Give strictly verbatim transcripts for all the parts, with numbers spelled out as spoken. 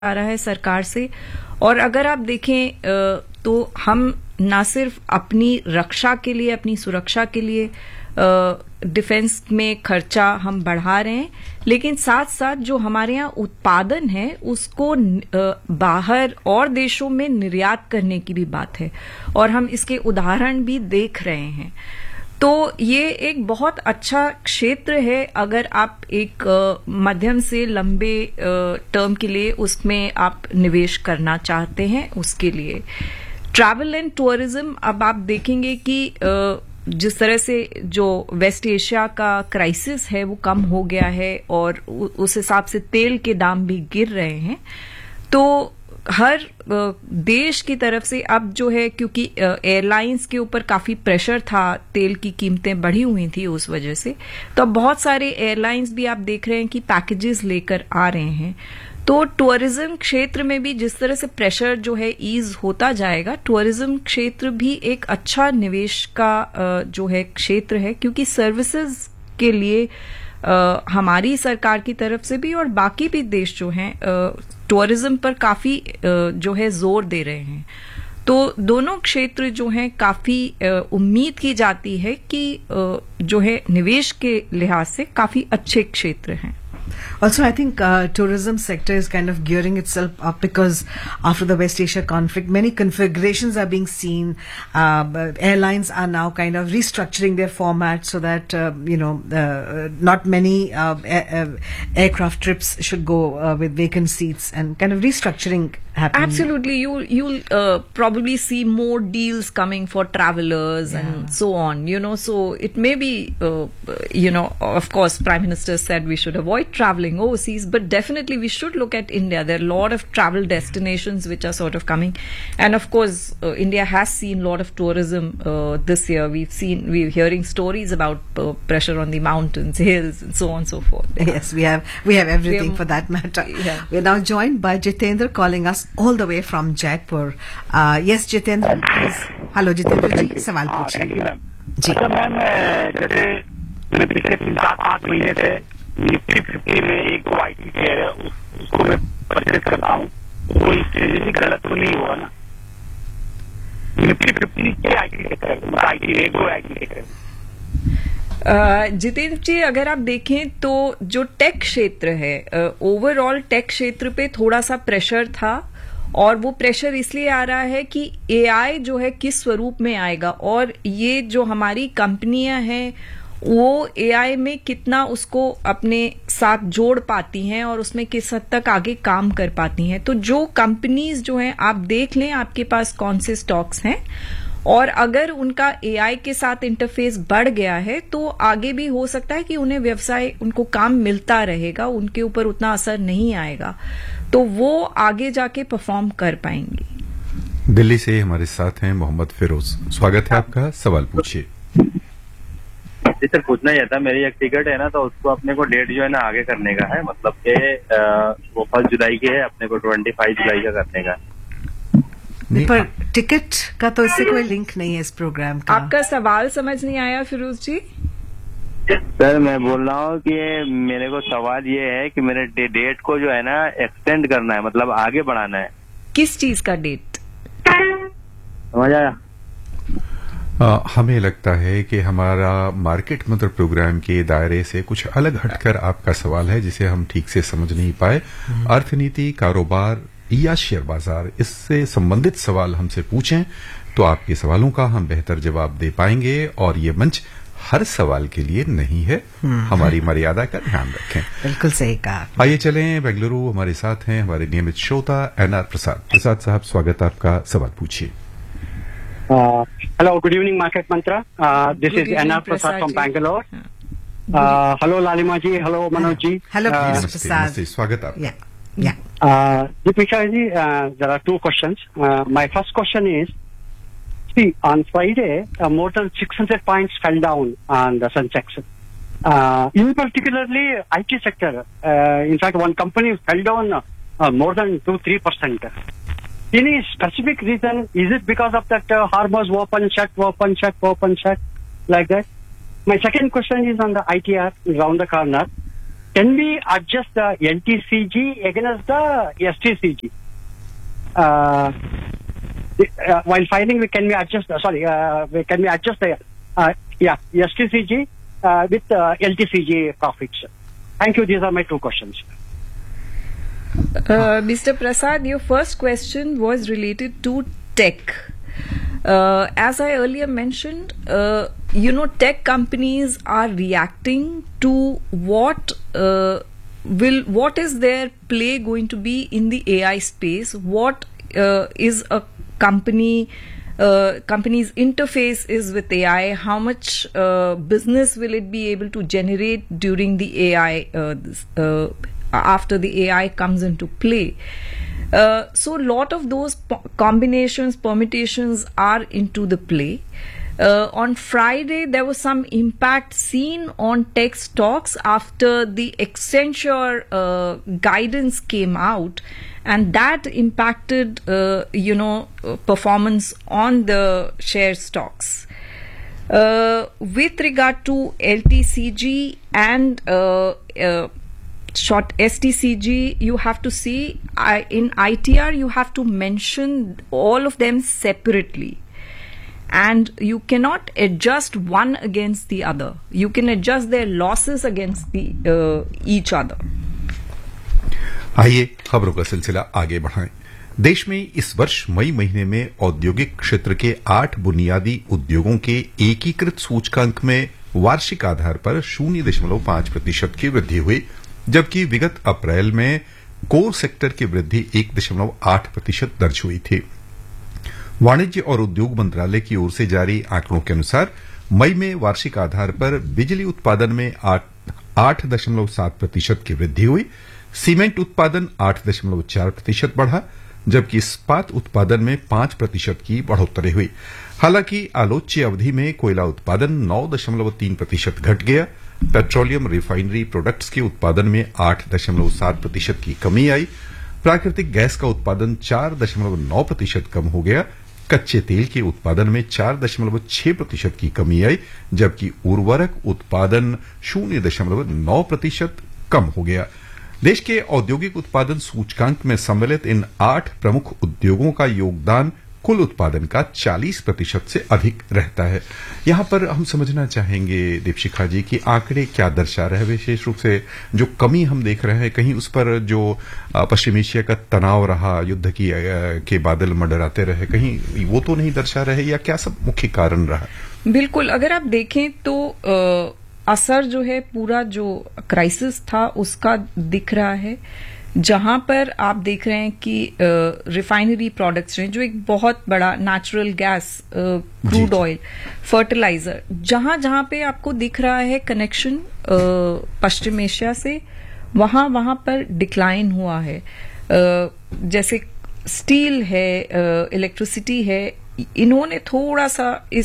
आ रहा है सरकार से। और अगर आप देखें तो हम ना सिर्फ अपनी रक्षा के लिए, अपनी सुरक्षा के लिए डिफेंस में खर्चा हम बढ़ा रहे हैं, लेकिन साथ साथ जो हमारे यहाँ उत्पादन है उसको बाहर और देशों में निर्यात करने की भी बात है, और हम इसके उदाहरण भी देख रहे हैं। तो ये एक बहुत अच्छा क्षेत्र है अगर आप एक मध्यम से लंबे टर्म के लिए उसमें आप निवेश करना चाहते हैं। उसके लिए ट्रैवल एंड टूरिज्म, अब आप देखेंगे कि जिस तरह से जो वेस्ट एशिया का क्राइसिस है वो कम हो गया है और उस हिसाब से तेल के दाम भी गिर रहे हैं, तो हर देश की तरफ से अब जो है, क्योंकि एयरलाइंस के ऊपर काफी प्रेशर था, तेल की कीमतें बढ़ी हुई थी उस वजह से, तो अब बहुत सारे एयरलाइंस भी आप देख रहे हैं कि पैकेजेस लेकर आ रहे हैं। तो टूरिज्म क्षेत्र में भी जिस तरह से प्रेशर जो है ईज होता जाएगा, टूरिज्म क्षेत्र भी एक अच्छा निवेश का जो है क्षेत्र है, क्योंकि सर्विसेज के लिए Uh, हमारी सरकार की तरफ से भी और बाकी भी देश जो हैं टूरिज्म पर काफी uh, जो है जोर दे रहे हैं। तो दोनों क्षेत्र जो हैं काफी uh, उम्मीद की जाती है कि uh, जो है निवेश के लिहाज से काफी अच्छे क्षेत्र हैं। Also, I think uh, tourism sector is kind of gearing itself up because after the West Asia conflict, many configurations are being seen. Uh, airlines are now kind of restructuring their format so that uh, you know uh, not many uh, air, uh, aircraft trips should go uh, with vacant seats, and kind of restructuring happening. Absolutely, you you'll uh, probably see more deals coming for travelers yeah. and so on. You know, so it may be uh, you know, of course, Prime Minister said we should avoid traveling overseas, but definitely we should look at India. There are a lot of travel destinations which are sort of coming, and of course uh, India has seen a lot of tourism uh, this year. We've seen, we're hearing stories about uh, pressure on the mountains, hills, and so on and so forth. Yes, we have we have everything we have, for that matter. Yeah. We're now joined by Jitendra calling us all the way from Jaipur. Uh, yes, Jitendra, please. Hello, Jitendra ji, सवाल पूछिए। जी ma'am, जैसे मैं पिछले सात आठ महीने से Nifty fifty में एक दो आई टी शेयर है, उसको मैं परचेज करता हूँ, तो इससे गलत तो नहीं होगा ना? निफ्टी फिफ्टी के I T sector, I T एक दो आई टी सेक्टर। जितेंद्र जी, अगर आप देखें तो जो टेक क्षेत्र है, ओवरऑल टेक क्षेत्र पे थोड़ा सा प्रेशर था, और वो प्रेशर इसलिए आ रहा है कि एआई जो है किस स्वरूप में आएगा, और ये जो हमारी कंपनियां हैं वो एआई में कितना उसको अपने साथ जोड़ पाती हैं और उसमें किस हद तक आगे काम कर पाती हैं। तो जो कंपनीज जो हैं, आप देख लें आपके पास कौन से स्टॉक्स हैं, और अगर उनका एआई के साथ इंटरफेस बढ़ गया है तो आगे भी हो सकता है कि उन्हें व्यवसाय, उनको काम मिलता रहेगा, उनके ऊपर उतना असर नहीं आएगा, तो वो आगे जाके परफॉर्म कर पाएंगे। दिल्ली से हमारे साथ हैं मोहम्मद फिरोज, स्वागत है आपका, सवाल पूछिए। जी सर, पूछना यह था, मेरी एक टिकट है ना, तो उसको अपने को डेट जो है ना आगे करने का है, मतलब के वो फर्स्ट जुलाई की है, अपने को ट्वेंटी फाइव जुलाई का करने का है। पर टिकट का तो इससे कोई लिंक नहीं है इस प्रोग्राम का। आपका सवाल समझ नहीं आया फिरोज जी। सर मैं बोल रहा हूँ कि मेरे को सवाल ये है कि मेरे डे, डेट को जो है ना एक्सटेंड करना है, मतलब आगे बढ़ाना है। किस चीज का डेट? समझ आया? आ, हमें लगता है कि हमारा मार्केट मंत्र प्रोग्राम के दायरे से कुछ अलग हटकर आपका सवाल है, जिसे हम ठीक से समझ नहीं पाए। अर्थनीति, कारोबार या शेयर बाजार, इससे संबंधित सवाल हमसे पूछें तो आपके सवालों का हम बेहतर जवाब दे पाएंगे, और ये मंच हर सवाल के लिए नहीं है, हमारी मर्यादा का ध्यान रखें। बिल्कुल सही कहा। आइए चलें बेंगलुरु, हमारे साथ हैं हमारे नियमित श्रोता एनआर प्रसाद। प्रसाद साहब, स्वागत, आपका सवाल पूछिए। Hello, good evening market Mantra, this is NR Prasad from Bangalore. Hello लालिमा जी, हेलो मनोज जी। हेलो प्रसाद, स्वागत आप। Yeah. Uh, Deepika-ji, uh, there are two questions. Uh, my first question is, see, on Friday, uh, more than six hundred points fell down on the Sensex. Uh, in particularly, I T sector, uh, in fact, one company fell down uh, more than two to three percent. Any specific reason? Is it because of that uh, Hormuz open shut, open shut, open shut, like that? My second question is on the I T R, around the corner. can we adjust the L T C G against the S T C G? Uh, uh, while filing, we can we adjust? Uh, sorry, uh, we, can we adjust the uh, yeah S T C G uh, with uh, L T C G profits? Thank you. These are my two questions. Uh, Mister Prasad, your first question was related to tech. Uh, as I earlier mentioned, uh, you know, tech companies are reacting to what uh, will, what is their play going to be in the A I space? What uh, is a company, uh, company's interface is with A I? How much uh, business will it be able to generate during the A I, uh, uh, after the A I comes into play? Uh, so a lot of those po- combinations, permutations are into the play. Uh, on Friday, there was some impact seen on tech stocks after the Accenture uh, guidance came out, and that impacted, uh, you know, uh, performance on the share stocks. Uh, with regard to L T C G and uh, uh, short S T C G, you have to see I, in I T R you have to mention all of them separately, and you cannot adjust one against the other. You can adjust their losses against the uh, each other. आइए खबरों का सिलसिला आगे बढ़ाएं। देश में इस वर्ष मई महीने में औद्योगिक क्षेत्र के आठ बुनियादी उद्योगों के एकीकृत सूचकांक में वार्षिक आधार पर शून्य दशमलव पांच प्रतिशत की वृद्धि हुई, जबकि विगत अप्रैल में कोर सेक्टर की वृद्धि एक दशमलव आठ प्रतिशत दर्ज हुई थी। वाणिज्य और उद्योग मंत्रालय की ओर से जारी आंकड़ों के अनुसार मई में वार्षिक आधार पर बिजली उत्पादन में आठ दशमलव सात प्रतिशत की वृद्धि हुई, सीमेंट उत्पादन आठ दशमलव चार प्रतिशत बढ़ा, जबकि इस्पात उत्पादन में पांच प्रतिशत की बढ़ोतरी हुई। हालांकि आलोच्य अवधि में कोयला उत्पादन नौ दशमलव तीन प्रतिशत घट गया, पेट्रोलियम रिफाइनरी प्रोडक्ट्स के उत्पादन में आठ दशमलव सात प्रतिशत की कमी आई, प्राकृतिक गैस का उत्पादन चार दशमलव नौ प्रतिशत कम हो गया, कच्चे तेल के उत्पादन में चार दशमलव छह प्रतिशत की कमी आई, जबकि उर्वरक उत्पादन शून्य दशमलव नौ प्रतिशत कम हो गया। देश के औद्योगिक उत्पादन सूचकांक में सम्मिलित इन आठ प्रमुख उद्योगों का योगदान कुल उत्पादन का चालीस प्रतिशत से अधिक रहता है। यहां पर हम समझना चाहेंगे दीपशिखा जी कि आंकड़े क्या दर्शा रहे हैं, विशेष रूप से जो कमी हम देख रहे हैं, कहीं उस पर जो पश्चिम एशिया का तनाव रहा, युद्ध की के बादल मंडराते रहे, कहीं वो तो नहीं दर्शा रहे, या क्या सब मुख्य कारण रहा? बिल्कुल, अगर आप देखें तो आ, असर जो है पूरा जो क्राइसिस था उसका दिख रहा है, जहां पर आप देख रहे हैं कि रिफाइनरी प्रोडक्ट्स हैं, जो एक बहुत बड़ा natural gas, crude oil, fertiliser, जहां जहां पे आपको दिख रहा है कनेक्शन पश्चिम एशिया से, वहां वहां पर डिक्लाइन हुआ है। uh, जैसे स्टील है, इलेक्ट्रिसिटी uh, है, इन्होंने थोड़ा सा इस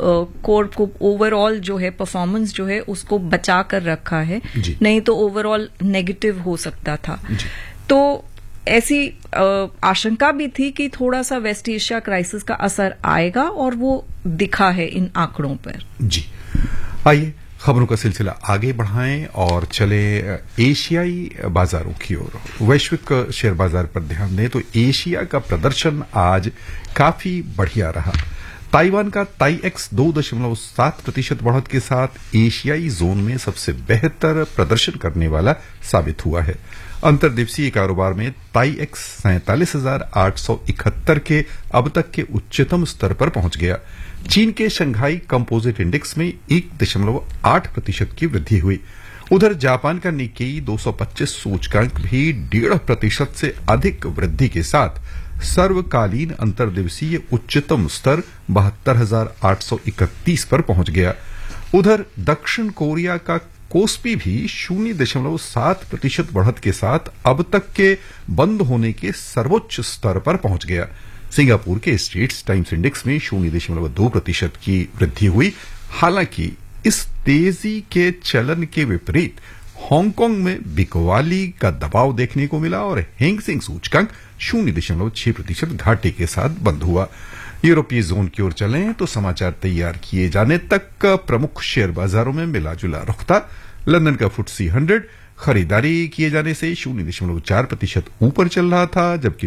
कोर uh, को ओवरऑल जो है परफॉर्मेंस जो है उसको बचा कर रखा है, नहीं तो ओवरऑल नेगेटिव हो सकता था। तो ऐसी uh, आशंका भी थी कि थोड़ा सा वेस्ट एशिया क्राइसिस का असर आएगा, और वो दिखा है इन आंकड़ों पर। जी, आइए खबरों का सिलसिला आगे बढ़ाएं और चले एशियाई बाजारों की ओर। वैश्विक शेयर बाजार पर ध्यान दें तो एशिया का प्रदर्शन आज काफी बढ़िया रहा। ताइवान का ताई एक्स दो दशमलव सात प्रतिशत बढ़त के साथ एशियाई जोन में सबसे बेहतर प्रदर्शन करने वाला साबित हुआ है। अंतर्दिवसीय कारोबार में ताई एक्स सैंतालीस हजार आठ सौ इकहत्तर के अब तक के उच्चतम स्तर पर पहुंच गया। चीन के शंघाई कंपोजिट इंडेक्स में एक दशमलव आठ प्रतिशत की वृद्धि हुई। उधर जापान का निक्केई दो सौ पच्चीस सूचकांक भी डेढ़ प्रतिशत से अधिक वृद्धि के साथ सर्वकालीन अंतर्दिवसीय उच्चतम स्तर बहत्तर हजार आठ सौ इकतीस पर पहुंच गया। उधर दक्षिण कोरिया का कोस्पी भी शून्य दशमलव सात प्रतिशत बढ़त के साथ अब तक के बंद होने के सर्वोच्च स्तर पर पहुंच गया। सिंगापुर के स्ट्रेट्स टाइम्स इंडेक्स में शून्य दशमलव दो प्रतिशत की वृद्धि हुई। हालांकि इस तेजी के चलन के विपरीत हांगकांग में बिकवाली का दबाव देखने को मिला और हैंगसेंग सूचकांक शून्य दशमलव छह प्रतिशत घाटे के साथ बंद हुआ। यूरोपीय जोन की ओर चलें तो समाचार तैयार किए जाने तक प्रमुख शेयर बाजारों में मिला जुला रुख था। लंदन का फुटसी हंड्रेड खरीदारी किए जाने से शून्य दशमलव चार प्रतिशत ऊपर चल रहा था, जबकि